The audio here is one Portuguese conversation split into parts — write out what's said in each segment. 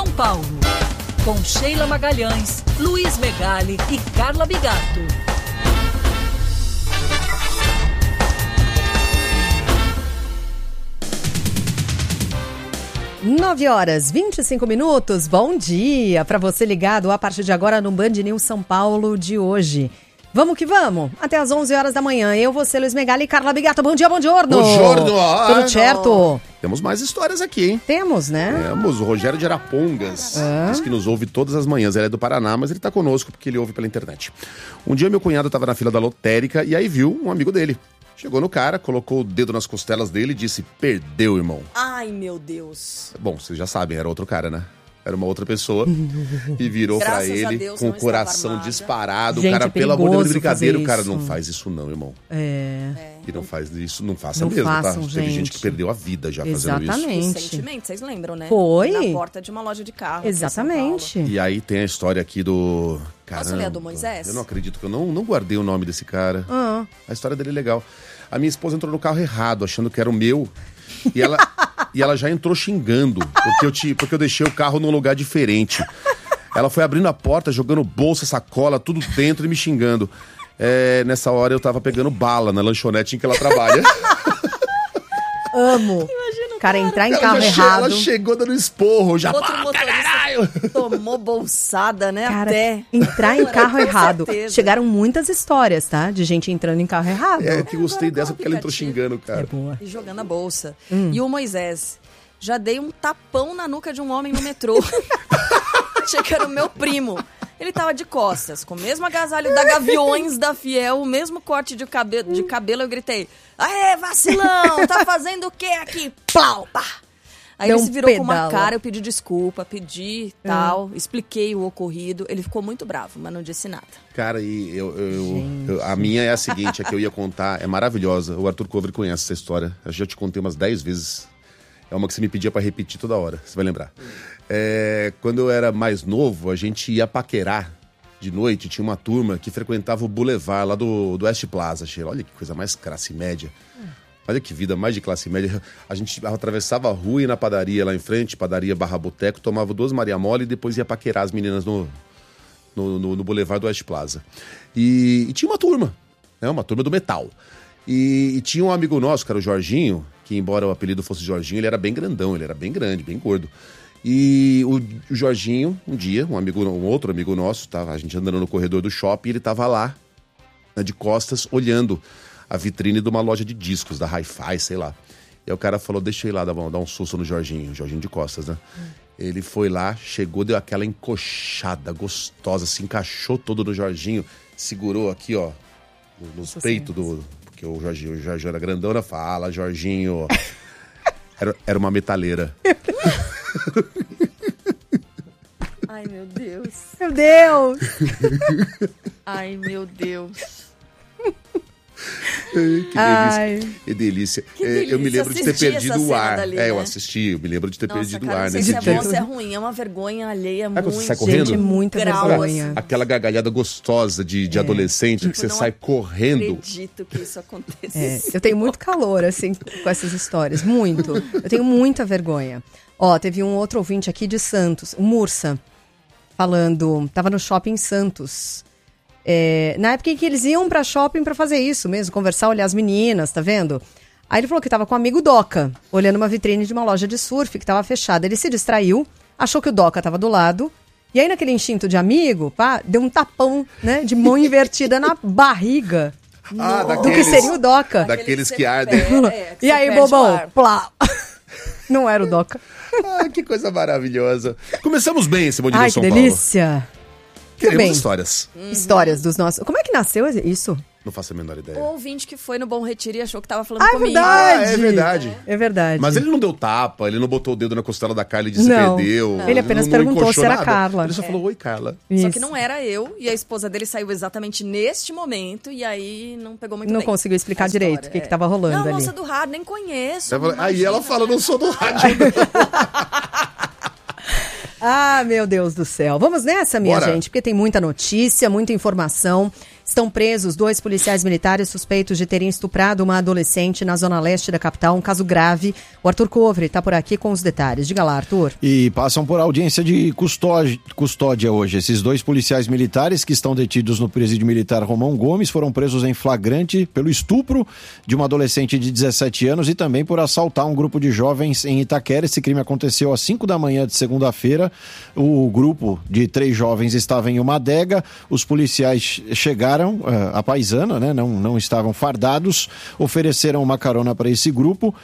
São Paulo. Com Sheila Magalhães, Luiz Megali e Carla Bigato. 9h25. Bom dia para você ligado a partir de agora no Band News São Paulo de hoje. Vamos que vamos, até às 11 horas da manhã. Eu, você, Luiz Megali e Carla Bigato. Bom dia, bom giorno. Bom giorno. Tudo certo? Temos mais histórias aqui, hein? Temos, né? Temos. O Rogério de Arapongas diz que nos ouve todas as manhãs. Ele é do Paraná, mas ele tá conosco porque ele ouve pela internet. Um dia meu cunhado tava na fila da lotérica e aí viu um amigo dele. Chegou no cara, colocou o dedo nas costelas dele e disse: perdeu, irmão. Ai, meu Deus. Bom, vocês já sabem, era outro cara, né? Era uma outra pessoa e virou Graças pra a ele Deus, com o não coração estava armada. disparado. Gente, O cara, é pelo amor de Deus, perigoso brincadeira, o fazer cara isso. não faz isso não, irmão. É. E não faz isso, não faça Não mesmo, façam, tá? Teve gente gente. que perdeu a vida já fazendo isso. Exatamente. Recentemente, vocês lembram, né? Foi. Na porta de uma loja de carro. aqui em São Exatamente. E aí tem a história aqui do... Posso ler a do Moisés? Eu não acredito que eu não guardei o nome desse cara. Ah. A história dele é legal. A minha esposa entrou no carro errado, achando que era o meu. E ela já entrou xingando, porque eu deixei o carro num lugar diferente. Ela foi abrindo a porta, jogando bolsa, sacola, tudo dentro e me xingando. Nessa hora eu tava pegando bala na lanchonete em que ela trabalha. Amo. Cara, entrar em carro Ela errado. chegou dando esporro, já... Outro pá, motorista caralho! tomou bolsada, né? Cara, até. entrar em carro Com errado. certeza. Chegaram muitas histórias, tá? De gente entrando em carro errado. Eu que gostei Agora, dessa com porque ela entrou aplicativo. xingando, cara. É boa. E jogando a bolsa. E o Moisés. Já dei um tapão na nuca de um homem no metrô. Achei que era o meu primo. Ele tava de costas, com o mesmo agasalho da Gaviões da Fiel, o mesmo corte de cabelo. Eu gritei: aê, vacilão, tá fazendo o que aqui? Plau, pá! Aí Deu ele se um virou com uma pedala. cara, eu pedi desculpa, pedi tal, expliquei o ocorrido. Ele ficou muito bravo, mas não disse nada. Cara, e a minha é a seguinte, a que eu ia contar, é maravilhosa. O Arthur Cover conhece essa história. Eu já te contei umas 10 vezes. É uma que você me pedia pra repetir toda hora, você vai lembrar. Quando eu era mais novo, a gente ia paquerar de noite. Tinha uma turma que frequentava o Boulevard lá do West Plaza. Olha que coisa mais classe média. Olha que vida mais de classe média. A gente atravessava a rua e ia na padaria lá em frente, padaria barra boteco, tomava 2 Maria Mole e depois ia paquerar as meninas no Boulevard do West Plaza. E tinha uma turma, né, uma turma do metal. E tinha um amigo nosso, que era o Jorginho, que embora o apelido fosse Jorginho, ele era bem grandão, ele era bem grande, bem gordo. E o Jorginho, um dia, um outro amigo nosso, a gente andando no corredor do shopping, ele tava lá, né, de costas, olhando a vitrine de uma loja de discos, da Hi-Fi, sei lá. E aí o cara falou: deixa eu ir lá dar um susto no Jorginho de costas, né? Ele foi lá, chegou, deu aquela encoxada gostosa, se encaixou todo no Jorginho, segurou aqui, ó, nos peitos do... Porque o Jorginho era grandona, fala, Jorginho. Era uma metaleira. Ai, meu Deus. Meu Deus! Ai, meu Deus. Que delícia. Que delícia. Eu me lembro de ter Assistir perdido essa o cena ar. dali, Eu né? assisti, eu me lembro de ter perdido o Cara, ar não sei nesse se é dia. bom ou se é ruim, é uma vergonha alheia Quando muito. você sai correndo? Gente, é muita grau, vergonha. assim. Aquela gargalhada gostosa de adolescente, que você não sai correndo. Acredito que isso acontecesse. Eu tenho muito calor, assim, com essas histórias. Muito. Eu tenho muita vergonha. Ó, teve um outro ouvinte aqui de Santos, o Mursa, falando... Tava no shopping em Santos. Na época em que eles iam pra shopping pra fazer isso mesmo, conversar, olhar as meninas, tá vendo? Aí ele falou que tava com o amigo Doca, olhando uma vitrine de uma loja de surf que tava fechada. Ele se distraiu, achou que o Doca tava do lado... E aí, naquele instinto de amigo, pá, deu um tapão, né, de mão invertida na barriga do que seria o Doca. Daqueles que ardem. E aí, bobão, plá. Não era o Doca. Que coisa maravilhosa. Começamos bem esse Bom Dia Ai, São que Paulo. delícia. Queremos bem. histórias. Histórias dos nossos... Como é que nasceu isso? Não faço a menor ideia. O ouvinte que foi no Bom Retiro e achou que tava falando Ah, é comigo. verdade. É verdade. É verdade. Mas ele não deu tapa, ele não botou o dedo na costela da Carla e disse Não. perdeu. Ele apenas perguntou encoxou se era nada. Carla. Ele só falou: oi, Carla. Só Isso. que não era eu, e a esposa dele saiu exatamente neste momento, e aí não pegou muito Não bem. conseguiu explicar a história, direito o que tava rolando não, ali. moça do rádio, nem conheço. Aí ela fala: não sou do rádio. Ah, meu Deus do céu. Vamos nessa, minha Bora. gente, porque tem muita notícia, muita informação. Estão presos 2 policiais militares suspeitos de terem estuprado uma adolescente na zona leste da capital, um caso grave. O Arthur Covre está por aqui com os detalhes. Diga lá, Arthur. E passam por audiência de custódia hoje. Esses 2 policiais militares que estão detidos no presídio militar Romão Gomes foram presos em flagrante pelo estupro de uma adolescente de 17 anos e também por assaltar um grupo de jovens em Itaquera. Esse crime aconteceu às 5 da manhã de segunda-feira. O grupo de 3 jovens estava em uma adega. Os policiais chegaram a paisana, né? Não estavam fardados, ofereceram uma carona para esse grupo.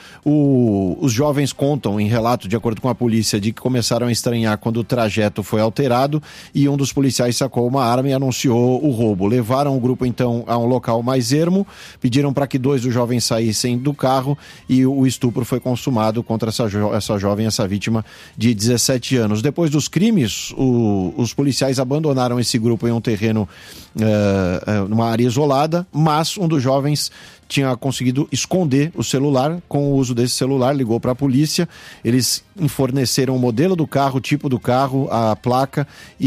Os jovens contam em relato, de acordo com a polícia, de que começaram a estranhar quando o trajeto foi alterado e um dos policiais sacou uma arma e anunciou o roubo. Levaram o grupo então a um local mais ermo, pediram para que 2 dos jovens saíssem do carro e o estupro foi consumado contra essa jovem, essa vítima de 17 anos. Depois dos crimes, os policiais abandonaram esse grupo em um terreno numa área isolada, mas um dos jovens tinha conseguido esconder o celular. Com o uso desse celular, ligou para a polícia. Eles forneceram o modelo do carro, o tipo do carro, a placa,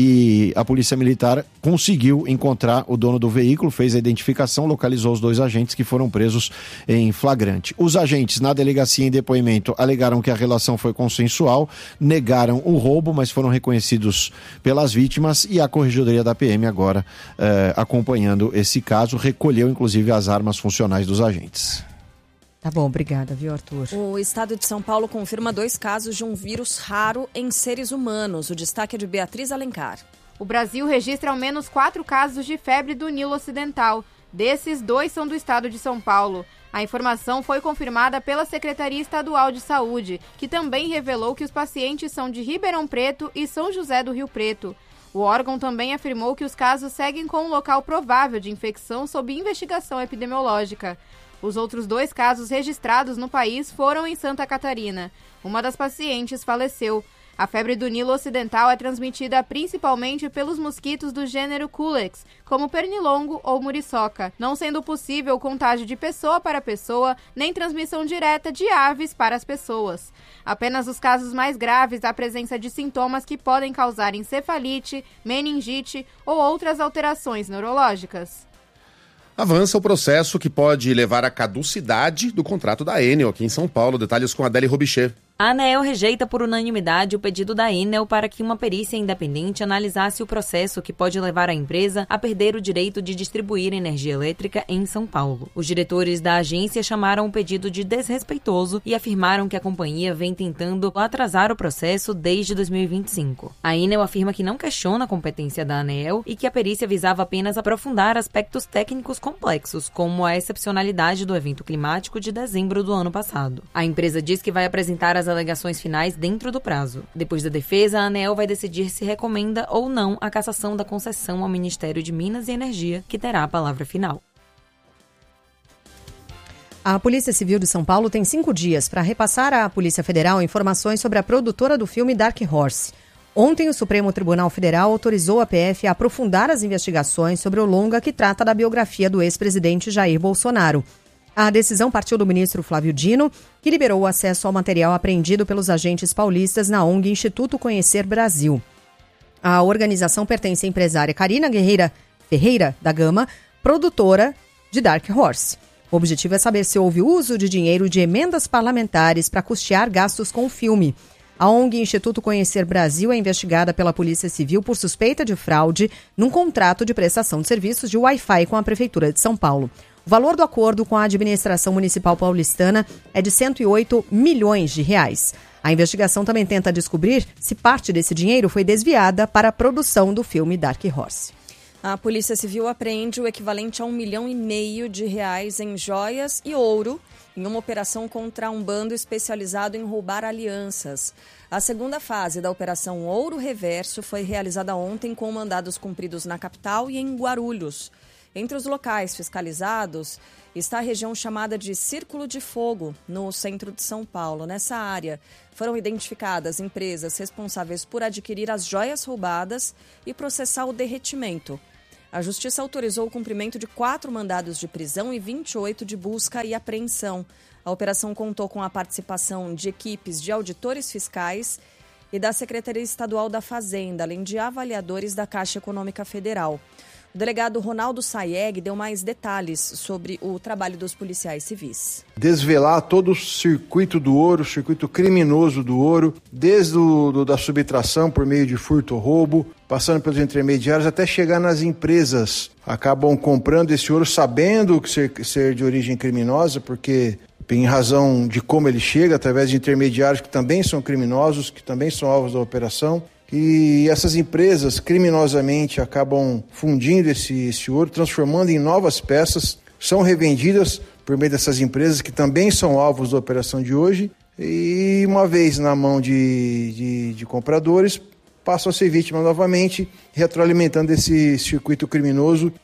e a polícia militar conseguiu encontrar o dono do veículo, fez a identificação, localizou os 2 agentes que foram presos em flagrante. Os agentes, na delegacia em depoimento, alegaram que a relação foi consensual, negaram o roubo, mas foram reconhecidos pelas vítimas, e a Corregedoria da PM agora acompanhando esse caso, recolheu inclusive as armas funcionais dos agentes. Tá bom, obrigada, viu, Arthur? O estado de São Paulo confirma 2 casos de um vírus raro em seres humanos. O destaque é de Beatriz Alencar. O Brasil registra ao menos 4 casos de febre do Nilo Ocidental. Desses, 2 são do estado de São Paulo. A informação foi confirmada pela Secretaria Estadual de Saúde, que também revelou que os pacientes são de Ribeirão Preto e São José do Rio Preto. O órgão também afirmou que os casos seguem com um local provável de infecção sob investigação epidemiológica. Os outros 2 casos registrados no país foram em Santa Catarina. Uma das pacientes faleceu. A febre do Nilo Ocidental é transmitida principalmente pelos mosquitos do gênero Culex, como pernilongo ou muriçoca, não sendo possível contágio de pessoa para pessoa, nem transmissão direta de aves para as pessoas. Apenas os casos mais graves há presença de sintomas que podem causar encefalite, meningite ou outras alterações neurológicas. Avança o processo que pode levar à caducidade do contrato da Enel aqui em São Paulo. Detalhes com a Adélia Robichê. A ANEEL rejeita por unanimidade o pedido da Enel para que uma perícia independente analisasse o processo que pode levar a empresa a perder o direito de distribuir energia elétrica em São Paulo. Os diretores da agência chamaram o pedido de desrespeitoso e afirmaram que a companhia vem tentando atrasar o processo desde 2025. A Enel afirma que não questiona a competência da ANEEL e que a perícia visava apenas aprofundar aspectos técnicos complexos, como a excepcionalidade do evento climático de dezembro do ano passado. A empresa diz que vai apresentar as alegações finais dentro do prazo. Depois da defesa, a ANEEL vai decidir se recomenda ou não a cassação da concessão ao Ministério de Minas e Energia, que terá a palavra final. A Polícia Civil de São Paulo tem 5 dias para repassar à Polícia Federal informações sobre a produtora do filme Dark Horse. Ontem, o Supremo Tribunal Federal autorizou a PF a aprofundar as investigações sobre o longa que trata da biografia do ex-presidente Jair Bolsonaro. A decisão partiu do ministro Flávio Dino, que liberou o acesso ao material apreendido pelos agentes paulistas na ONG Instituto Conhecer Brasil. A organização pertence à empresária Karina Guerreira Ferreira da Gama, produtora de Dark Horse. O objetivo é saber se houve uso de dinheiro de emendas parlamentares para custear gastos com o filme. A ONG Instituto Conhecer Brasil é investigada pela Polícia Civil por suspeita de fraude num contrato de prestação de serviços de Wi-Fi com a Prefeitura de São Paulo. O valor do acordo com a administração municipal paulistana é de 108 milhões de reais. A investigação também tenta descobrir se parte desse dinheiro foi desviada para a produção do filme Dark Horse. A Polícia Civil apreende o equivalente a R$1,5 milhão em joias e ouro em uma operação contra um bando especializado em roubar alianças. A segunda fase da Operação Ouro Reverso foi realizada ontem com mandados cumpridos na capital e em Guarulhos. Entre os locais fiscalizados está a região chamada de Círculo de Fogo, no centro de São Paulo. Nessa área foram identificadas empresas responsáveis por adquirir as joias roubadas e processar o derretimento. A Justiça autorizou o cumprimento de 4 mandados de prisão e 28 de busca e apreensão. A operação contou com a participação de equipes de auditores fiscais e da Secretaria Estadual da Fazenda, além de avaliadores da Caixa Econômica Federal. O delegado Ronaldo Sayeg deu mais detalhes sobre o trabalho dos policiais civis. Desvelar todo o circuito do ouro, o circuito criminoso do ouro, desde da subtração por meio de furto ou roubo, passando pelos intermediários até chegar nas empresas. Acabam comprando esse ouro sabendo que ser de origem criminosa, porque em razão de como ele chega, através de intermediários que também são criminosos, que também são alvos da operação. E essas empresas criminosamente acabam fundindo esse ouro, transformando em novas peças, são revendidas por meio dessas empresas que também são alvos da operação de hoje e uma vez na mão de compradores, passam a ser vítimas novamente, retroalimentando esse circuito criminoso.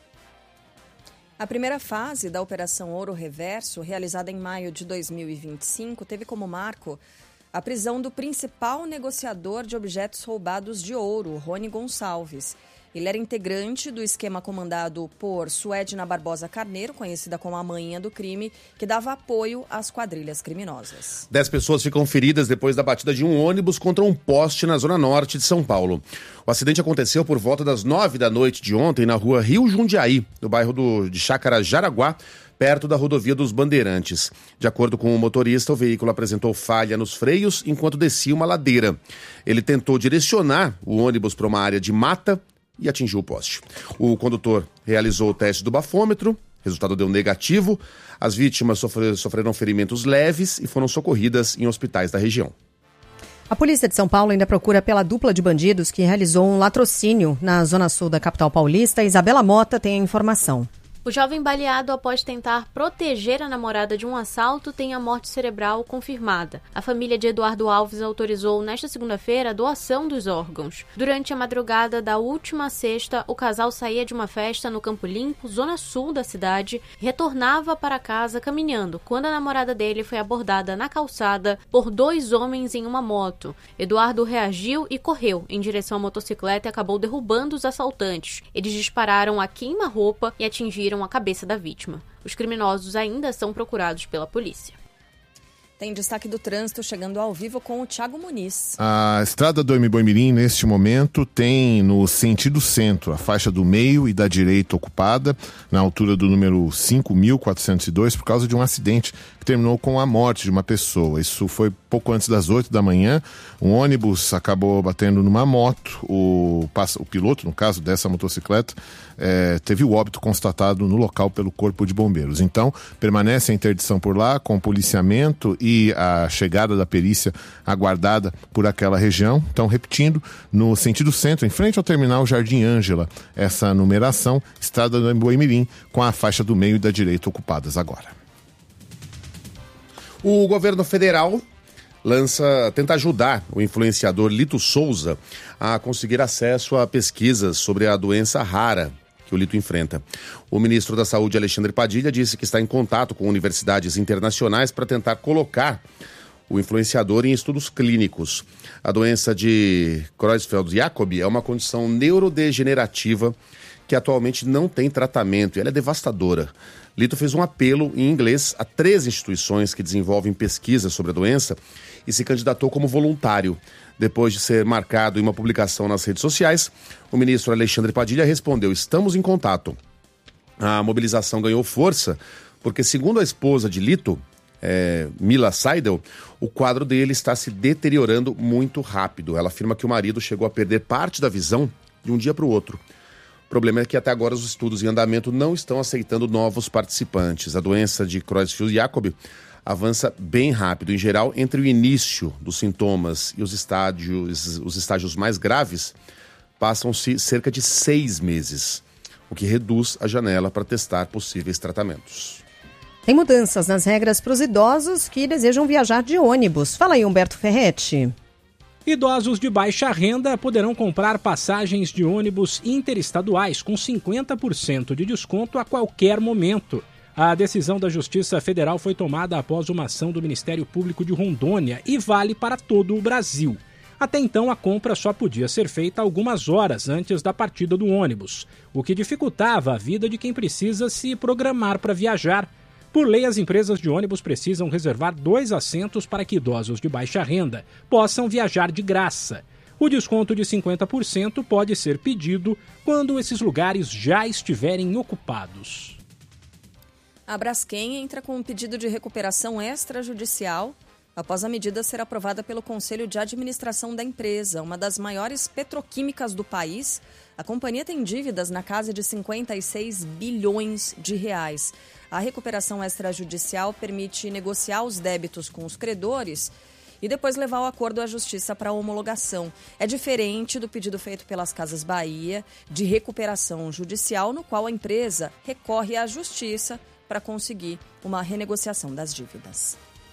A primeira fase da Operação Ouro Reverso, realizada em maio de 2025, teve como marco a prisão do principal negociador de objetos roubados de ouro, Rony Gonçalves. Ele era integrante do esquema comandado por Suedna Barbosa Carneiro, conhecida como a Manhinha do Crime, que dava apoio às quadrilhas criminosas. 10 pessoas ficam feridas depois da batida de um ônibus contra um poste na zona norte de São Paulo. O acidente aconteceu por volta das 9 da noite de ontem na rua Rio Jundiaí, no bairro de Chácara Jaraguá, perto da rodovia dos Bandeirantes. De acordo com o motorista, o veículo apresentou falha nos freios enquanto descia uma ladeira. Ele tentou direcionar o ônibus para uma área de mata e atingiu o poste. O condutor realizou o teste do bafômetro, resultado deu negativo. As vítimas sofreram ferimentos leves e foram socorridas em hospitais da região. A polícia de São Paulo ainda procura pela dupla de bandidos que realizou um latrocínio na zona sul da capital paulista. Isabela Mota tem a informação. O jovem baleado após tentar proteger a namorada de um assalto tem a morte cerebral confirmada. A família de Eduardo Alves autorizou nesta segunda-feira a doação dos órgãos. Durante a madrugada da última sexta, o casal saía de uma festa no Campo Limpo, zona sul da cidade, e retornava para casa caminhando, quando a namorada dele foi abordada na calçada por 2 homens em uma moto. Eduardo reagiu e correu em direção à motocicleta e acabou derrubando os assaltantes. Eles dispararam a queima-roupa e atingiram a cabeça da vítima. Os criminosos ainda são procurados pela polícia. Tem destaque do trânsito chegando ao vivo com o Thiago Muniz. A estrada do Boimirim, neste momento, tem no sentido centro a faixa do meio e da direita ocupada, na altura do número 5.402, por causa de um acidente que terminou com a morte de uma pessoa. Isso foi pouco antes das 8 da manhã. Um ônibus acabou batendo numa moto. O piloto, no caso dessa motocicleta, teve o óbito constatado no local pelo Corpo de Bombeiros. Então, permanece a interdição por lá, com policiamento e a chegada da perícia aguardada por aquela região. Então, repetindo, no sentido centro, em frente ao terminal Jardim Ângela, essa numeração, estrada do Boimirim, com a faixa do meio e da direita ocupadas agora. O governo federal tenta ajudar o influenciador Lito Souza a conseguir acesso a pesquisas sobre a doença rara que o Lito enfrenta. O ministro da Saúde, Alexandre Padilha, disse que está em contato com universidades internacionais para tentar colocar o influenciador em estudos clínicos. A doença de Creutzfeldt-Jakob é uma condição neurodegenerativa que atualmente não tem tratamento e ela é devastadora. Lito fez um apelo em inglês a 3 instituições que desenvolvem pesquisas sobre a doença e se candidatou como voluntário. Depois de ser marcado em uma publicação nas redes sociais, o ministro Alexandre Padilha respondeu: estamos em contato. A mobilização ganhou força porque, segundo a esposa de Lito, Mila Seidel, o quadro dele está se deteriorando muito rápido. Ela afirma que o marido chegou a perder parte da visão de um dia para o outro. O problema é que até agora os estudos em andamento não estão aceitando novos participantes. A doença de Creutzfeldt-Jakob avança bem rápido. Em geral, entre o início dos sintomas e os estágios mais graves, passam-se cerca de 6 meses, o que reduz a janela para testar possíveis tratamentos. Tem mudanças nas regras para os idosos que desejam viajar de ônibus. Fala aí, Humberto Ferretti. Idosos de baixa renda poderão comprar passagens de ônibus interestaduais com 50% de desconto a qualquer momento. A decisão da Justiça Federal foi tomada após uma ação do Ministério Público de Rondônia e vale para todo o Brasil. Até então, a compra só podia ser feita algumas horas antes da partida do ônibus, o que dificultava a vida de quem precisa se programar para viajar. Por lei, as empresas de ônibus precisam reservar 2 assentos para que idosos de baixa renda possam viajar de graça. O desconto de 50% pode ser pedido quando esses lugares já estiverem ocupados. A Braskem entra com um pedido de recuperação extrajudicial após a medida ser aprovada pelo Conselho de Administração da empresa, uma das maiores petroquímicas do país. A companhia tem dívidas na casa de 56 bilhões de reais. A recuperação extrajudicial permite negociar os débitos com os credores e depois levar o acordo à justiça para homologação. É diferente do pedido feito pelas Casas Bahia de recuperação judicial, no qual a empresa recorre à justiça para conseguir uma renegociação das dívidas.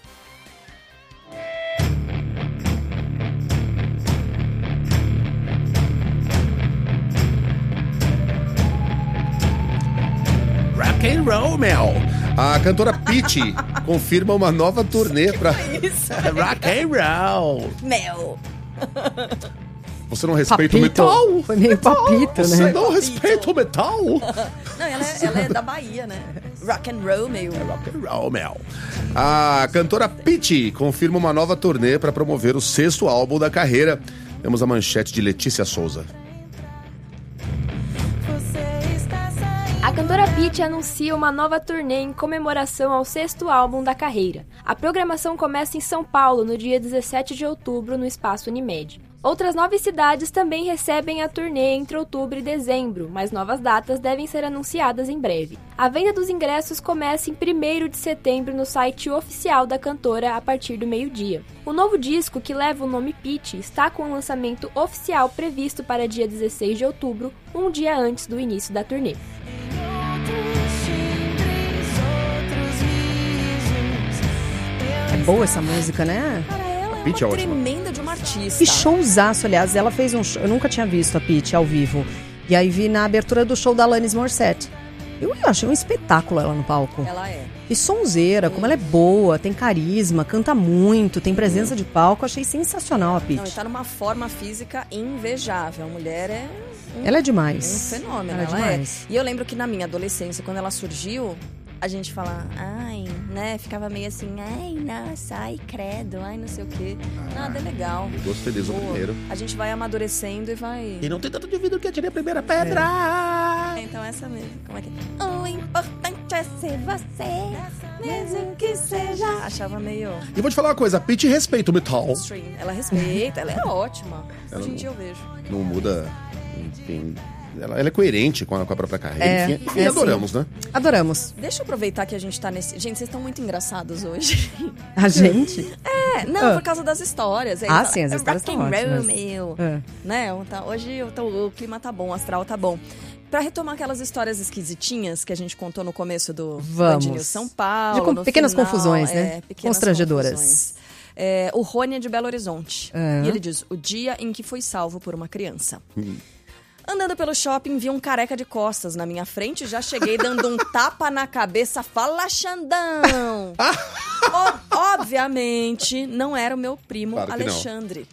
Rock and roll, Mel. A cantora Pitty confirma uma nova turnê pra... Isso. Rock and roll. Mel. Você não respeita Papito. o metal? Foi meio papito, Você né? não respeita o metal? Não, ela é da Bahia, né? Rock and roll, meio. Rock and roll, Mel. A cantora Pitty confirma uma nova turnê para promover o 6º álbum da carreira. Temos a manchete de Letícia Souza. A cantora Pitty anuncia uma nova turnê em comemoração ao 6º álbum da carreira. A programação começa em São Paulo no dia 17 de outubro no Espaço Unimed. Outras 9 cidades também recebem a turnê entre outubro e dezembro, mas novas datas devem ser anunciadas em breve. A venda dos ingressos começa em 1º de setembro no site oficial da cantora a partir do meio-dia. O novo disco, que leva o nome Pitty, está com o lançamento oficial previsto para dia 16 de outubro, um dia antes do início da turnê. É boa essa música, né? Cara, ela é Pitty é uma ótima. tremenda de uma artista. E showzaço, aliás, ela fez um show, eu nunca tinha visto a Pitty ao vivo. E aí vi na abertura do show da Alanis Morissette. Eu achei um espetáculo ela no palco. Ela é. E sonzeira, como ela é boa, tem carisma, canta muito, tem presença de palco. Achei sensacional a Não, e Pitty. tá numa forma física invejável. A mulher é Ela é demais. um fenômeno. Ela é demais. E eu lembro que na minha adolescência, quando ela surgiu, a gente falava, ai, né? Ficava meio assim, ai, nossa, ai, credo, ai, não sei o quê. Nada é legal. Eu gostei desde o Boa. primeiro. A gente vai amadurecendo e vai... E não tem tanto de vidro que atirei a primeira pedra. Então essa mesmo. Como é que é? O importante é ser você, mesmo que seja... Achava meio... E vou te falar uma coisa, a Pitty respeita o metal. Stream. Ela respeita, ela é ótima. Hoje em dia eu vejo. Não muda, enfim... Ela é coerente com a própria carreira. Enfim, adoramos, sim. né? Adoramos. Deixa eu aproveitar que a gente tá nesse... Gente, vocês estão muito engraçados hoje. A gente? Por causa das histórias. Aí Sim, as histórias estão ótimas. Meu. Né? Hoje o clima tá bom, o astral tá bom. Pra retomar aquelas histórias esquisitinhas que a gente contou no começo do Band News São Paulo. De pequenas final, confusões, né? Pequenas constrangedoras. confusões. O Rony é de Belo Horizonte. E ele diz, o dia em que foi salvo por uma criança. Andando pelo shopping, vi um careca de costas na minha frente e já cheguei dando um tapa na cabeça. Fala, Xandão! Obviamente, não era o meu primo Claro que não. Alexandre.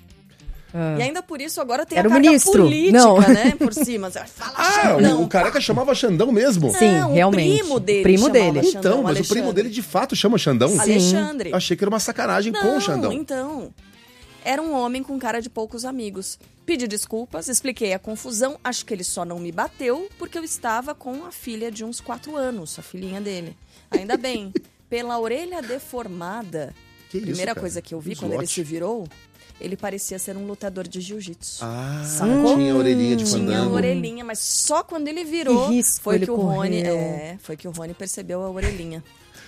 E ainda por isso agora tem Era a o carga ministro. política, Não. né? Por cima. Fala, Xandão! O careca chamava Xandão mesmo? Sim, Não, realmente. O primo dele. O primo chamava dele. Xandão, Então, mas o Alexandre. primo dele de fato chama Xandão? Alexandre. Achei que era uma sacanagem com o Xandão. Então, era um homem com cara de poucos amigos. Pedi desculpas, expliquei a confusão. Acho que ele só não me bateu porque eu estava com a filha de uns 4 anos, a filhinha dele. Ainda bem, pela orelha deformada, Que isso, primeira cara? coisa que eu vi Que quando ele slot. se virou, ele parecia ser um lutador de jiu-jitsu. Tinha a orelhinha de Tinha a fandango. orelhinha, mas só quando ele virou Que risco foi ele que o Rony, correu. foi que o Rony percebeu a orelhinha.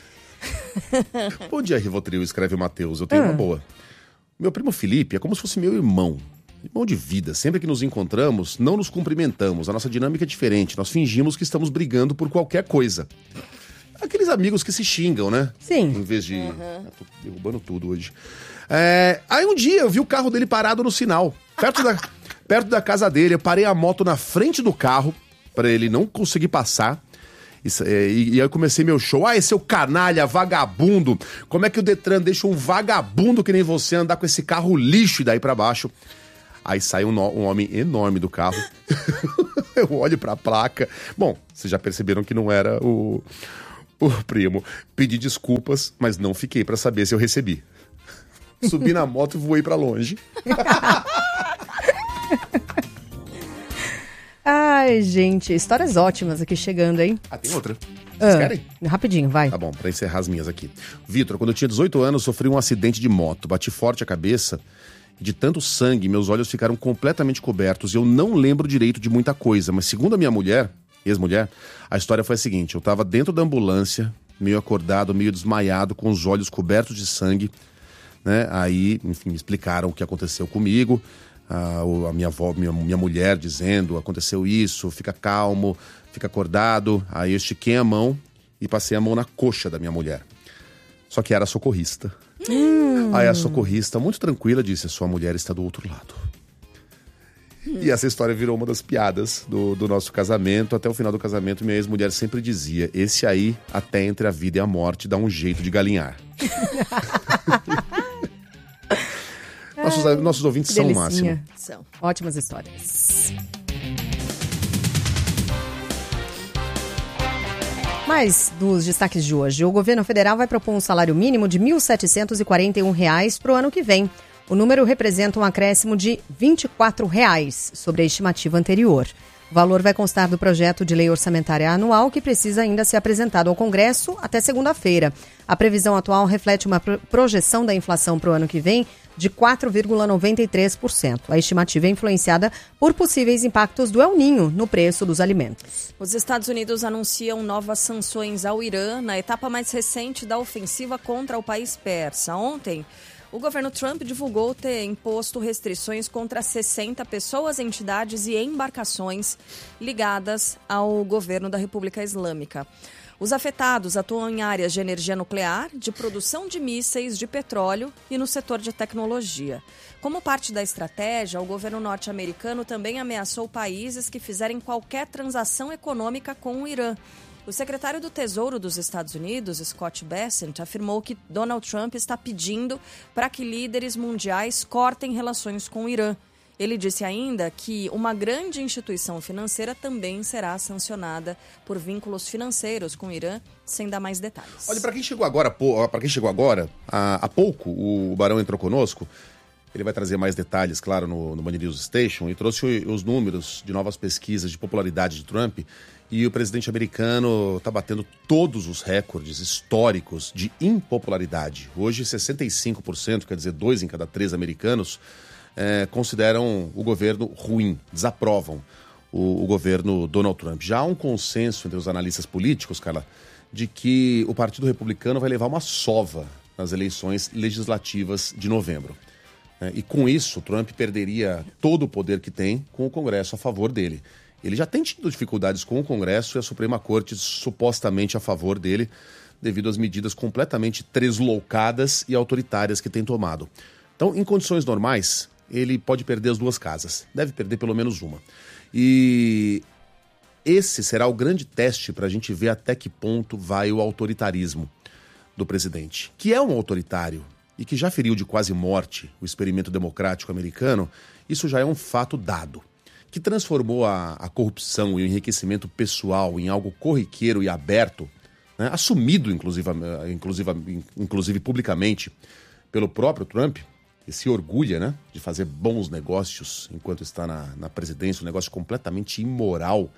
Bom dia, Rivotril, escreve o Matheus. Eu tenho uma boa. Meu primo Felipe é como se fosse meu irmão. Irmão de vida. Sempre que nos encontramos, não nos cumprimentamos. A nossa dinâmica é diferente. Nós fingimos que estamos brigando por qualquer coisa. Aqueles amigos que se xingam, né? Sim. Em vez de... Tô derrubando tudo hoje. Aí um dia eu vi o carro dele parado no sinal. Perto da casa dele. Eu parei a moto na frente do carro para ele não conseguir passar. E aí eu comecei meu show. Esse seu canalha, vagabundo. Como é que o Detran deixa um vagabundo que nem você andar com esse carro lixo e daí pra baixo? Aí sai um homem enorme do carro. Eu olho pra placa. Bom, vocês já perceberam que não era o primo. Pedi desculpas, mas não fiquei pra saber se eu recebi. Subi na moto e voei pra longe. Ai, gente, histórias ótimas aqui chegando, hein? Tem outra. Vocês querem? Rapidinho, vai. Tá bom, pra encerrar as minhas aqui. Vitor, quando eu tinha 18 anos, sofri um acidente de moto. Bati forte a cabeça e de tanto sangue, meus olhos ficaram completamente cobertos. E eu não lembro direito de muita coisa, mas segundo a minha mulher, ex-mulher, a história foi a seguinte. Eu tava dentro da ambulância, meio acordado, meio desmaiado, com os olhos cobertos de sangue, né? Aí, enfim, me explicaram o que aconteceu comigo. A minha avó, minha mulher dizendo, aconteceu isso, fica calmo, fica acordado. Aí eu estiquei a mão e passei a mão na coxa da minha mulher. Só que era socorrista. Aí a socorrista, muito tranquila, disse, sua mulher está do outro lado. E essa história virou uma das piadas do nosso casamento. Até o final do casamento, minha ex-mulher sempre dizia, esse aí, até entre a vida e a morte, dá um jeito de galinhar. Nossos ouvintes são o máximo. São. Ótimas histórias. Mais dos destaques de hoje. O governo federal vai propor um salário mínimo de R$ 1.741 para o ano que vem. O número representa um acréscimo de R$ 24 sobre a estimativa anterior. O valor vai constar do projeto de lei orçamentária anual que precisa ainda ser apresentado ao Congresso até segunda-feira. A previsão atual reflete uma projeção da inflação para o ano que vem de 4,93%. A estimativa é influenciada por possíveis impactos do El Niño no preço dos alimentos. Os Estados Unidos anunciam novas sanções ao Irã na etapa mais recente da ofensiva contra o país persa. Ontem, o governo Trump divulgou ter imposto restrições contra 60 pessoas, entidades e embarcações ligadas ao governo da República Islâmica. Os afetados atuam em áreas de energia nuclear, de produção de mísseis, de petróleo e no setor de tecnologia. Como parte da estratégia, o governo norte-americano também ameaçou países que fizerem qualquer transação econômica com o Irã. O secretário do Tesouro dos Estados Unidos, Scott Bessent, afirmou que Donald Trump está pedindo para que líderes mundiais cortem relações com o Irã. Ele disse ainda que uma grande instituição financeira também será sancionada por vínculos financeiros com o Irã, sem dar mais detalhes. Olha, para quem chegou agora, há pouco, o Barão entrou conosco. Ele vai trazer mais detalhes, claro, no Band News Station, e trouxe os números de novas pesquisas de popularidade de Trump. E o presidente americano está batendo todos os recordes históricos de impopularidade. Hoje, 65%, quer dizer, 2 em cada 3 americanos, consideram o governo ruim, desaprovam o governo Donald Trump. Já há um consenso entre os analistas políticos, Carla, de que o Partido Republicano vai levar uma sova nas eleições legislativas de novembro. E com isso, Trump perderia todo o poder que tem com o Congresso a favor dele. Ele já tem tido dificuldades com o Congresso e a Suprema Corte supostamente a favor dele, devido às medidas completamente tresloucadas e autoritárias que tem tomado. Então, em condições normais, ele pode perder as 2 casas. Deve perder pelo menos uma. E esse será o grande teste para a gente ver até que ponto vai o autoritarismo do presidente, que é um autoritário e que já feriu de quase morte o experimento democrático americano. Isso já é um fato dado, que transformou a corrupção e o enriquecimento pessoal em algo corriqueiro e aberto, né, assumido inclusive publicamente pelo próprio Trump, que se orgulha, né, de fazer bons negócios enquanto está na presidência, um negócio completamente imoral.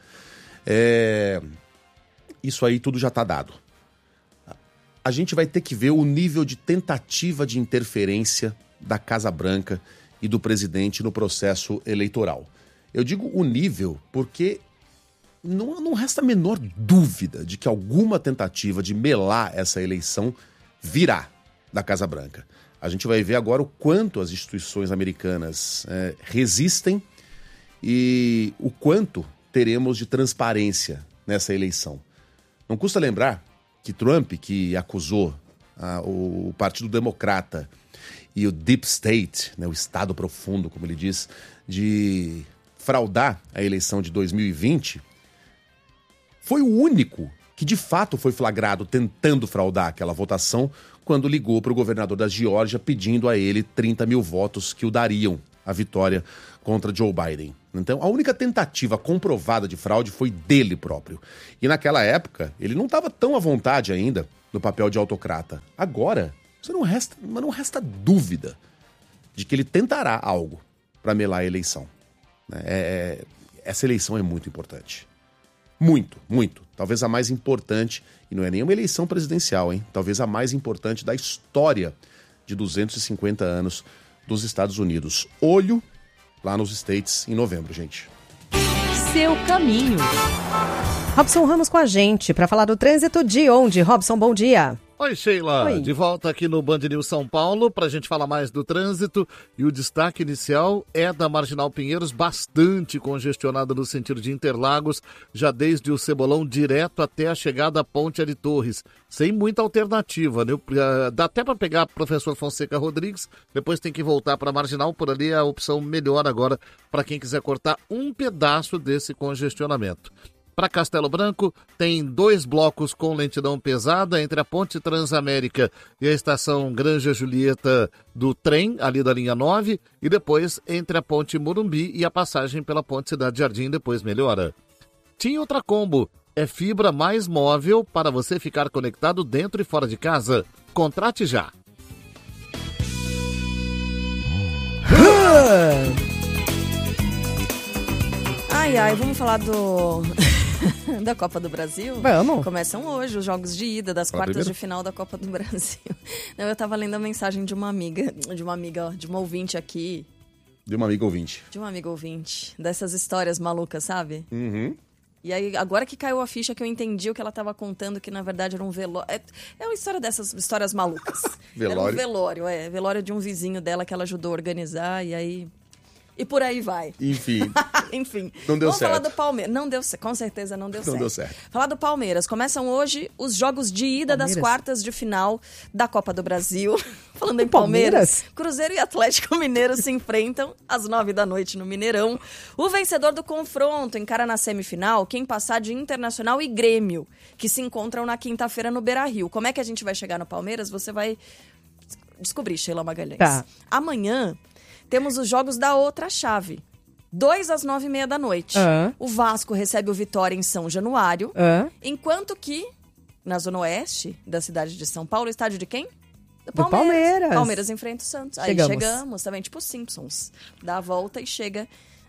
Isso aí tudo já está dado. A gente vai ter que ver o nível de tentativa de interferência da Casa Branca e do presidente no processo eleitoral. Eu digo o nível porque não resta a menor dúvida de que alguma tentativa de melar essa eleição virá da Casa Branca. A gente vai ver agora o quanto as instituições americanas resistem e o quanto teremos de transparência nessa eleição. Não custa lembrar que Trump, que acusou o Partido Democrata e o Deep State, né, o Estado Profundo, como ele diz, de fraudar a eleição de 2020, foi o único que de fato foi flagrado tentando fraudar aquela votação quando ligou para o governador da Geórgia pedindo a ele 30 mil votos que o dariam a vitória contra Joe Biden. Então, a única tentativa comprovada de fraude foi dele próprio. E naquela época, ele não estava tão à vontade ainda no papel de autocrata. Agora, não resta dúvida de que ele tentará algo para melar a eleição. essa eleição é muito importante. Muito, muito. Talvez a mais importante, e não é nenhuma eleição presidencial, hein? Talvez a mais importante da história de 250 anos dos Estados Unidos. Olho lá nos States em novembro, gente. Seu caminho. Robson Ramos com a gente para falar do trânsito de onde? Robson, bom dia. Oi, Sheila. Oi. De volta aqui no Band News São Paulo para a gente falar mais do trânsito. E o destaque inicial é da Marginal Pinheiros, bastante congestionada no sentido de Interlagos, já desde o Cebolão direto até a chegada à Ponte Ari Torres. Sem muita alternativa, né? Dá até para pegar Professor Fonseca Rodrigues, depois tem que voltar para a Marginal, por ali é a opção melhor agora para quem quiser cortar um pedaço desse congestionamento. Para Castelo Branco, tem 2 blocos com lentidão pesada entre a Ponte Transamérica e a Estação Granja Julieta do trem, ali da linha 9, e depois entre a Ponte Morumbi e a passagem pela Ponte Cidade Jardim, depois melhora. Tinha outra combo, é fibra mais móvel para você ficar conectado dentro e fora de casa. Contrate já. Ai, vamos falar da Copa do Brasil? Vamos. Começam hoje os jogos de ida das quartas de final da Copa do Brasil. Não, eu tava lendo a mensagem de uma ouvinte aqui. De uma amiga ouvinte. De uma amiga ouvinte. Dessas histórias malucas, sabe? Uhum. E aí, agora que caiu a ficha que eu entendi o que ela tava contando, que na verdade era um velório. É uma história dessas histórias malucas. Velório? Era um velório de um vizinho dela que ela ajudou a organizar, e aí... E por aí vai. Enfim. Enfim. Não deu Vamos certo. falar do Palmeiras. Não deu certo. Com certeza não deu certo. Não deu certo. Falar do Palmeiras. Começam hoje os jogos de ida das quartas de final da Copa do Brasil. Falando em Palmeiras, Cruzeiro e Atlético Mineiro se enfrentam às 9h no Mineirão. O vencedor do confronto encara na semifinal quem passar de Internacional e Grêmio, que se encontram na quinta-feira no Beira-Rio. Como é que a gente vai chegar no Palmeiras? Você vai descobrir, Sheila Magalhães. Tá. Amanhã temos os jogos da outra chave. 2 às 9h30. O Vasco recebe o Vitória em São Januário. Enquanto que, na zona oeste da cidade de São Paulo, o estádio de quem? Do Palmeiras. Palmeiras enfrenta o Santos. Aí chegamos, também tipo Simpsons. Dá a volta e chega.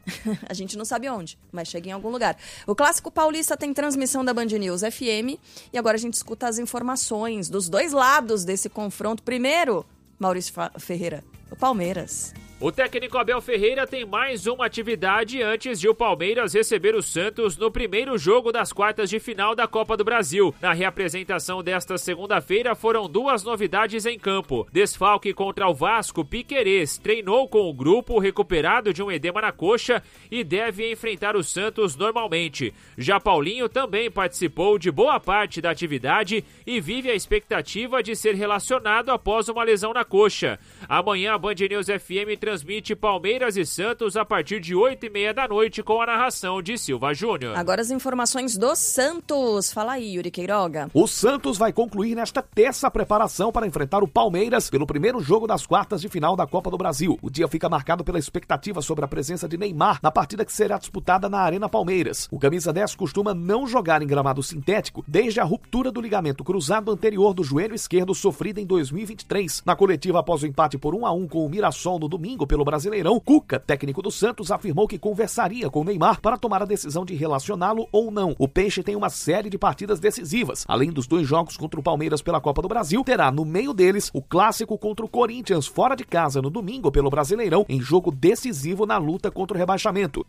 A gente não sabe onde, mas chega em algum lugar. O Clássico Paulista tem transmissão da Band News FM. E agora a gente escuta as informações dos dois lados desse confronto. Primeiro, Maurício Ferreira, o Palmeiras. O técnico Abel Ferreira tem mais uma atividade antes de o Palmeiras receber o Santos no primeiro jogo das quartas de final da Copa do Brasil. Na reapresentação desta segunda-feira foram 2 novidades em campo. Desfalque contra o Vasco, Piquerez treinou com o grupo recuperado de um edema na coxa e deve enfrentar o Santos normalmente. Já Paulinho também participou de boa parte da atividade e vive a expectativa de ser relacionado após uma lesão na coxa. Amanhã a Band News FM transmite Palmeiras e Santos a partir de 8h30 com a narração de Silva Júnior. Agora as informações do Santos. Fala aí, Yuri Queiroga. O Santos vai concluir nesta terça a preparação para enfrentar o Palmeiras pelo primeiro jogo das quartas de final da Copa do Brasil. O dia fica marcado pela expectativa sobre a presença de Neymar na partida que será disputada na Arena Palmeiras. O camisa 10 costuma não jogar em gramado sintético desde a ruptura do ligamento cruzado anterior do joelho esquerdo sofrida em 2023. Na coletiva após o empate por 1-1 com o Mirassol no domingo pelo Brasileirão, Cuca, técnico do Santos, afirmou que conversaria com o Neymar para tomar a decisão de relacioná-lo ou não. O Peixe tem uma série de partidas decisivas. Além dos 2 jogos contra o Palmeiras pela Copa do Brasil, terá no meio deles o clássico contra o Corinthians fora de casa no domingo pelo Brasileirão, em jogo decisivo na luta contra o rebaixamento.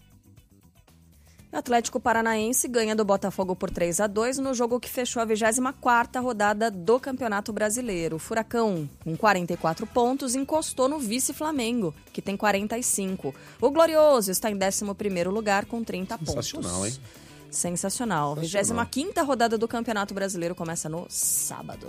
O Atlético Paranaense ganha do Botafogo por 3-2 no jogo que fechou a 24ª rodada do Campeonato Brasileiro. O Furacão, com 44 pontos, encostou no vice-Flamengo, que tem 45. O Glorioso está em 11º lugar com 30 pontos. Sensacional, hein? Sensacional. 25ª rodada do Campeonato Brasileiro começa no sábado.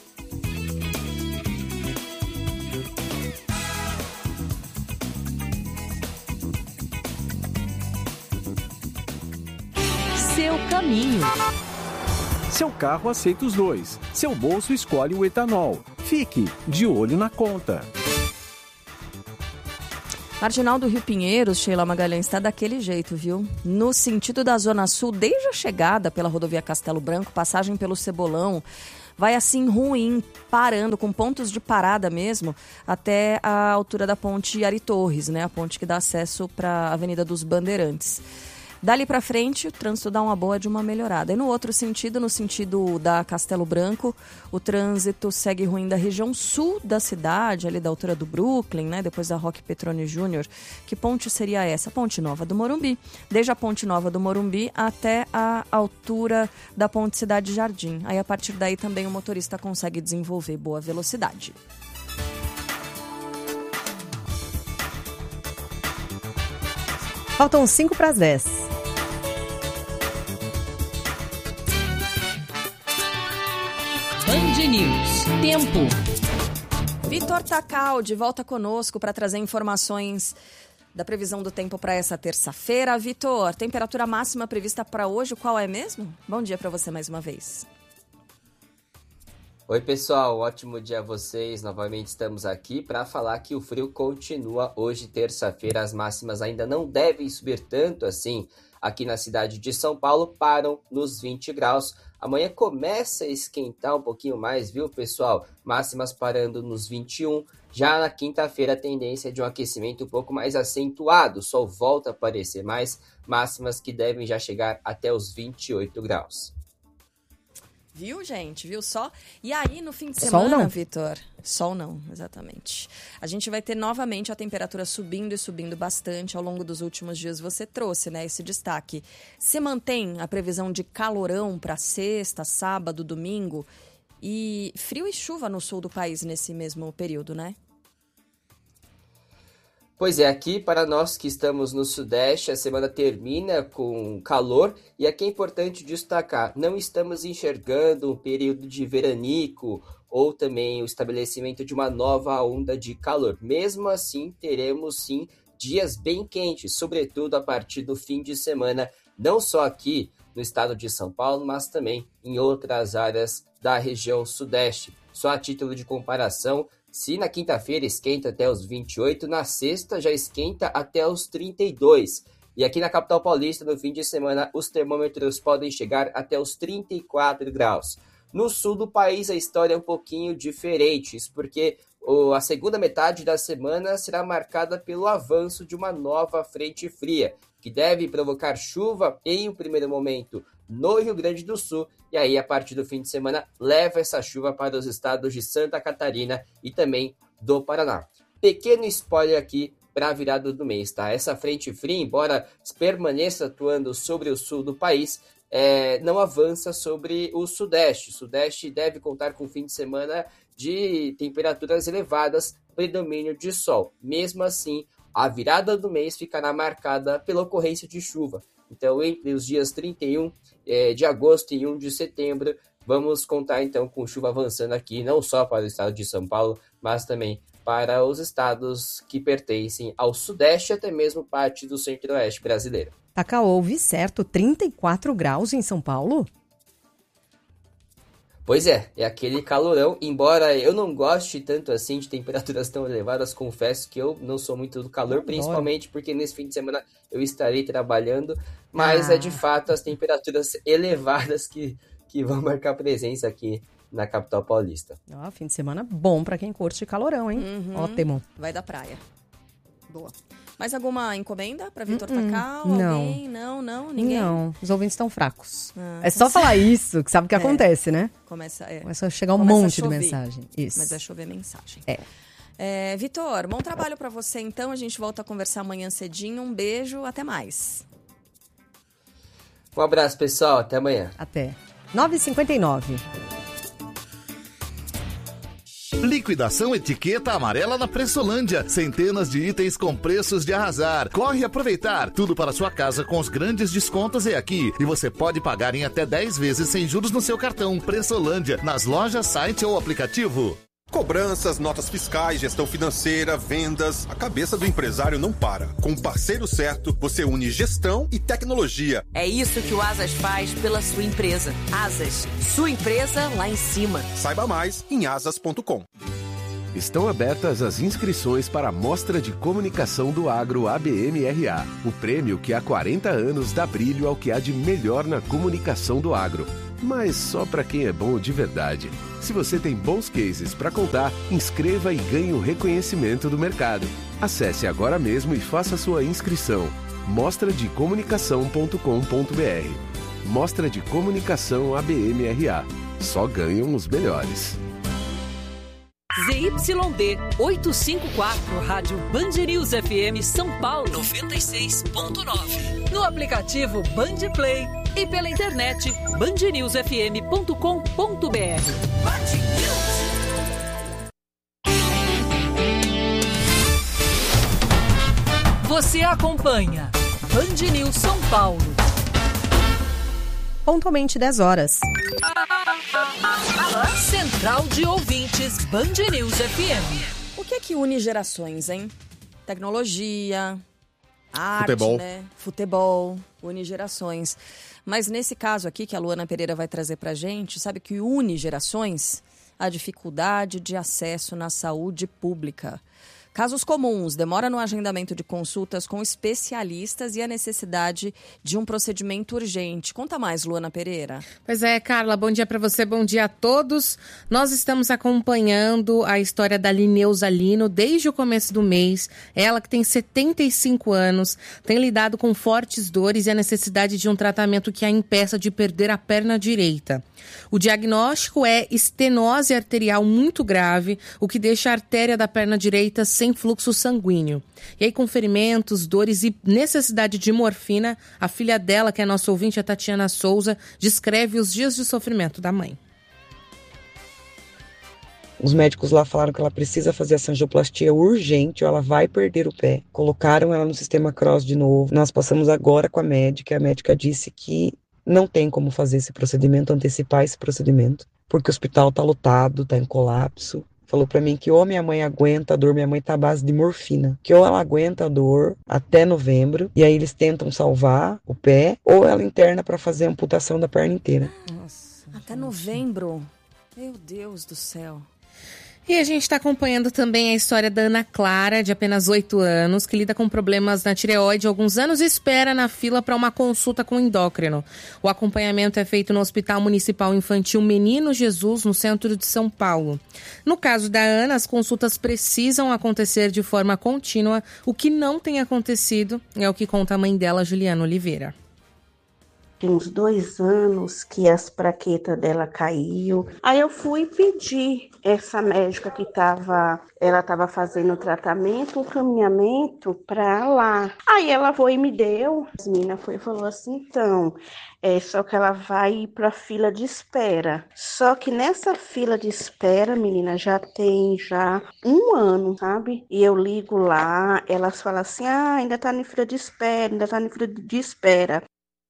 Seu caminho. Seu carro aceita os 2. Seu bolso escolhe o etanol. Fique de olho na conta. Marginal do Rio Pinheiros, Sheila Magalhães, está daquele jeito, viu? No sentido da Zona Sul, desde a chegada pela rodovia Castelo Branco, passagem pelo Cebolão, vai assim ruim, parando, com pontos de parada mesmo, até a altura da ponte Ari Torres, né? A ponte que dá acesso para a Avenida dos Bandeirantes. Dali para frente, o trânsito dá uma boa de uma melhorada. E no outro sentido, no sentido da Castelo Branco, o trânsito segue ruim da região sul da cidade, ali da altura do Brooklyn, né? Depois da Roque Petroni Jr. Que ponte seria essa? Ponte Nova do Morumbi. Desde a Ponte Nova do Morumbi até a altura da Ponte Cidade Jardim. Aí, a partir daí, também o motorista consegue desenvolver boa velocidade. Faltam 5 para as 10. Band News. Tempo. Vitor Tacal de volta conosco para trazer informações da previsão do tempo para essa terça-feira. Vitor, temperatura máxima prevista para hoje, qual é mesmo? Bom dia para você mais uma vez. Oi pessoal, ótimo dia a vocês. Novamente estamos aqui para falar que o frio continua hoje, terça-feira. As máximas ainda não devem subir tanto assim aqui na cidade de São Paulo, param nos 20 graus. Amanhã começa a esquentar um pouquinho mais, viu pessoal? Máximas parando nos 21. Já na quinta-feira a tendência é de um aquecimento um pouco mais acentuado. O sol volta a aparecer mais, máximas que devem já chegar até os 28 graus. Viu, gente? Viu só? E aí, no fim de semana, Vitor? Sol não, exatamente. A gente vai ter novamente a temperatura subindo e subindo bastante ao longo dos últimos dias. Você trouxe, né, esse destaque. Você mantém a previsão de calorão para sexta, sábado, domingo e frio e chuva no sul do país nesse mesmo período, né? Pois é, aqui para nós que estamos no Sudeste, a semana termina com calor e aqui é importante destacar, não estamos enxergando um período de veranico ou também o estabelecimento de uma nova onda de calor. Mesmo assim, teremos sim dias bem quentes, sobretudo a partir do fim de semana, não só aqui no estado de São Paulo, mas também em outras áreas da região Sudeste. Só a título de comparação, se na quinta-feira esquenta até os 28, na sexta já esquenta até os 32. E aqui na capital paulista, no fim de semana, os termômetros podem chegar até os 34 graus. No sul do país, a história é um pouquinho diferente, isso porque a segunda metade da semana será marcada pelo avanço de uma nova frente fria, que deve provocar chuva em um primeiro momento no Rio Grande do Sul, e aí a partir do fim de semana leva essa chuva para os estados de Santa Catarina e também do Paraná. Pequeno spoiler aqui para a virada do mês, tá? Essa frente fria, embora permaneça atuando sobre o sul do país, não avança sobre o Sudeste. O Sudeste deve contar com um fim de semana de temperaturas elevadas, predomínio de sol. Mesmo assim, a virada do mês ficará marcada pela ocorrência de chuva. Então, entre os dias 31 de agosto e 1 de setembro, vamos contar então com chuva avançando aqui, não só para o estado de São Paulo, mas também para os estados que pertencem ao Sudeste e até mesmo parte do Centro-Oeste brasileiro. Taca, ouvi certo, 34 graus em São Paulo? Pois é aquele calorão, embora eu não goste tanto assim de temperaturas tão elevadas, confesso que eu não sou muito do calor, principalmente porque nesse fim de semana eu estarei trabalhando, mas é de fato as temperaturas elevadas que vão marcar presença aqui na capital paulista. Fim de semana bom pra quem curte calorão, hein? Ótimo. Vai da praia. Boa. Mais alguma encomenda para Vitor Tacal? Não. Alguém? Não, ninguém? Não, os ouvintes estão fracos. É só falar isso, que sabe o que acontece, né? Começa a chegar um monte de mensagem. Isso. Mas vai chover mensagem. Vitor, bom trabalho para você então. A gente volta a conversar amanhã cedinho. Um beijo, até mais. Um abraço, pessoal. Até amanhã. Até. 9h59. Liquidação etiqueta amarela na Pressolândia. Centenas de itens com preços de arrasar. Corre aproveitar. Tudo para sua casa com os grandes descontos é aqui. E você pode pagar em até 10 vezes sem juros no seu cartão. Pressolândia, nas lojas, site ou aplicativo. Cobranças, notas fiscais, gestão financeira, vendas. A cabeça do empresário não para. Com o parceiro certo, você une gestão e tecnologia. É isso que o Asas faz pela sua empresa. Asas, sua empresa lá em cima. Saiba mais em asas.com. Estão abertas as inscrições para a Mostra de Comunicação do Agro ABMRA, o prêmio que há 40 anos dá brilho ao que há de melhor na comunicação do agro. Mas só para quem é bom de verdade. Se você tem bons cases para contar, inscreva e ganhe o reconhecimento do mercado. Acesse agora mesmo e faça sua inscrição. mostradecomunicação.com.br. Mostra de Comunicação ABM-RA. Só ganham os melhores. ZYD 854, Rádio Band News FM São Paulo 96.9. No aplicativo Band Play e pela internet bandnewsfm.com.br. Você acompanha Band News São Paulo. Pontualmente 10 horas. Central de Ouvintes Band News FM. O que é que une gerações, hein? Tecnologia, arte, futebol. Né? Futebol, une gerações. Mas nesse caso aqui que a Luana Pereira vai trazer pra gente, sabe que une gerações? A dificuldade de acesso na saúde pública. Casos comuns, demora no agendamento de consultas com especialistas e a necessidade de um procedimento urgente. Conta mais, Luana Pereira. Pois é, Carla, bom dia para você, bom dia a todos. Nós estamos acompanhando a história da Lineuza Lino desde o começo do mês. Ela, que tem 75 anos, tem lidado com fortes dores e a necessidade de um tratamento que a impeça de perder a perna direita. O diagnóstico é estenose arterial muito grave, o que deixa a artéria da perna direita sem fluxo sanguíneo. E aí, com ferimentos, dores e necessidade de morfina, a filha dela, que é nossa ouvinte, a Tatiana Souza, descreve os dias de sofrimento da mãe. Os médicos lá falaram que ela precisa fazer essa angioplastia urgente, ou ela vai perder o pé. Colocaram ela no sistema Cross de novo. Nós passamos agora com a médica disse que não tem como fazer esse procedimento, antecipar esse procedimento, porque o hospital está lotado, está em colapso. Falou para mim que ou minha mãe aguenta a dor, minha mãe está à base de morfina, que ou ela aguenta a dor até novembro, e aí eles tentam salvar o pé, ou ela interna para fazer a amputação da perna inteira. Nossa, até novembro? Meu Deus do céu. E a gente está acompanhando também a história da Ana Clara, de apenas 8 anos, que lida com problemas na tireoide há alguns anos e espera na fila para uma consulta com endócrino. O acompanhamento é feito no Hospital Municipal Infantil Menino Jesus, no centro de São Paulo. No caso da Ana, as consultas precisam acontecer de forma contínua, o que não tem acontecido, é o que conta a mãe dela, Juliana Oliveira. Tem uns 2 anos que as plaquetas dela caiu. Aí eu fui pedir essa médica que ela estava fazendo o tratamento, um caminhamento para lá. Aí ela foi e me deu. A menina foi e falou assim, então, só que ela vai ir para a fila de espera. Só que nessa fila de espera, menina, já tem 1 ano, sabe? E eu ligo lá, elas falam assim, ainda tá na fila de espera, ainda tá na fila de espera.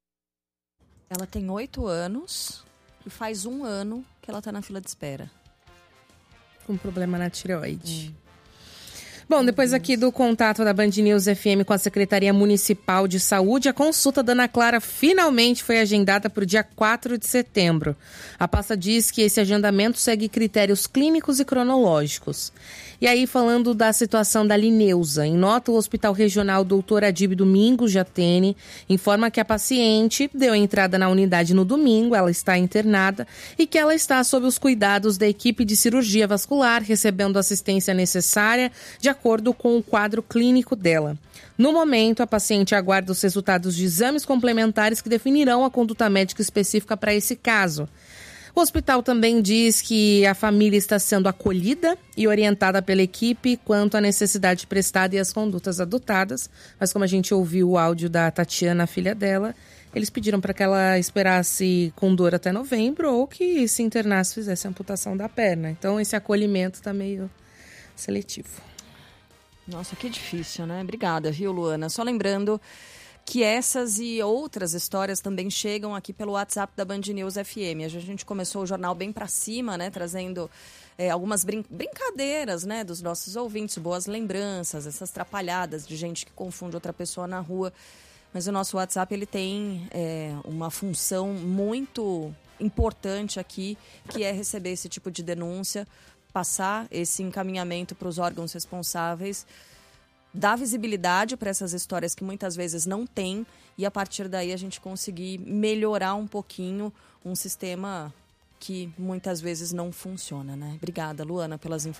Ela tem 8 anos e faz 1 ano que ela tá na fila de espera. Com problema na tireoide. Bom, depois aqui do contato da Band News FM com a Secretaria Municipal de Saúde, a consulta da Ana Clara finalmente foi agendada para o dia 4 de setembro. A pasta diz que esse agendamento segue critérios clínicos e cronológicos. E aí, falando da situação da Lineuza, em nota, o Hospital Regional Dr. Adib Domingos de Atene informa que a paciente deu entrada na unidade no domingo, ela está internada e que ela está sob os cuidados da equipe de cirurgia vascular, recebendo assistência necessária de acordo com o quadro clínico dela. No momento, a paciente aguarda os resultados de exames complementares que definirão a conduta médica específica para esse caso. O hospital também diz que a família está sendo acolhida e orientada pela equipe quanto à necessidade prestada e as condutas adotadas. Mas como a gente ouviu o áudio da Tatiana, a filha dela, eles pediram para que ela esperasse com dor até novembro ou que se internasse, fizesse a amputação da perna. Então esse acolhimento está meio seletivo. Nossa, que difícil, né? Obrigada, viu, Luana? Só lembrando que essas e outras histórias também chegam aqui pelo WhatsApp da Band News FM. A gente começou o jornal bem para cima, né? Trazendo algumas brincadeiras, né? Dos nossos ouvintes, boas lembranças, essas trapalhadas de gente que confunde outra pessoa na rua. Mas o nosso WhatsApp, ele tem uma função muito importante aqui, que é receber esse tipo de denúncia, passar esse encaminhamento para os órgãos responsáveis, dar visibilidade para essas histórias que muitas vezes não tem e a partir daí a gente conseguir melhorar um pouquinho um sistema que muitas vezes não funciona, né? Obrigada, Luana, pelas informações.